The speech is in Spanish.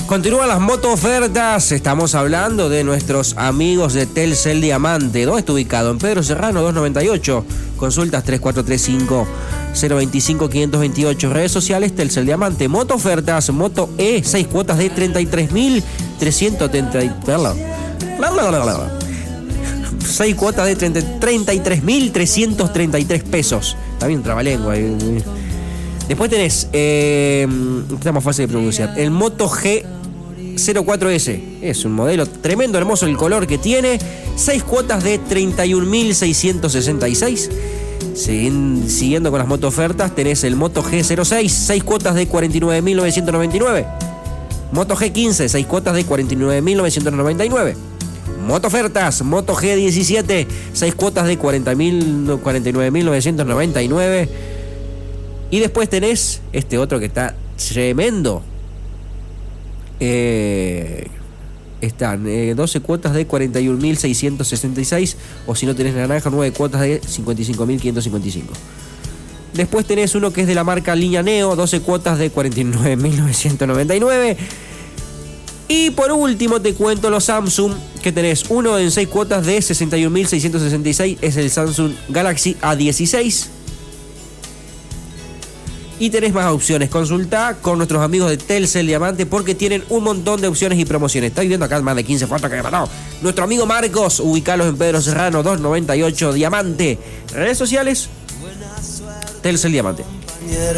Continúan las moto ofertas. Estamos hablando de nuestros amigos de Telcel Diamante. ¿Dónde está ubicado? En Pedro Serrano 298. Consultas 3435-025-528. Redes sociales Telcel Diamante. Moto ofertas. Moto E, 6 cuotas de 33.330. 6 cuotas de 33.333 pesos. Está bien, trabalengua. Después tenés, está más fácil de pronunciar, el Moto G04S. Es un modelo tremendo, hermoso el color que tiene. 6 cuotas de 31.666. Siguiendo con las moto ofertas, tenés el Moto G06, 6 cuotas de 49.999. Moto G15, 6 cuotas de 49.999. Moto ofertas, Moto G17, 6 cuotas de 49.999. Y después tenés este otro que está tremendo. Están 12 cuotas de 41.666. O si no tenés naranja, 9 cuotas de 55.555. Después tenés uno que es de la marca Línea Neo, 12 cuotas de 49.999. Y por último te cuento los Samsung, que tenés uno en 6 cuotas de 61.666. Es el Samsung Galaxy A16. Y tenés más opciones. Consultá con nuestros amigos de Telcel Diamante porque tienen un montón de opciones y promociones. Estoy viendo acá más de 15 fotos que me mandó nuestro amigo Marcos. Ubicalos en Pedro Serrano 298 Diamante. Redes sociales Telcel Diamante.